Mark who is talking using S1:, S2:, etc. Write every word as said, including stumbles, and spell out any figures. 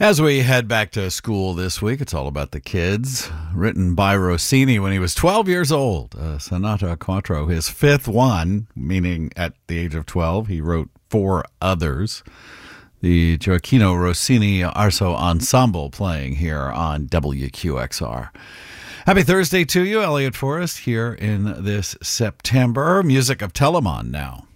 S1: As we head back to school this week, it's all about the kids. Written by Rossini when he was twelve years old. Uh, Sonata Quattro, his fifth one, meaning at the age of twelve, he wrote four others. The Gioacchino Rossini Arso Ensemble playing here on W Q X R. Happy Thursday to you, Elliot Forrest, here in this September. Music of Telemann now.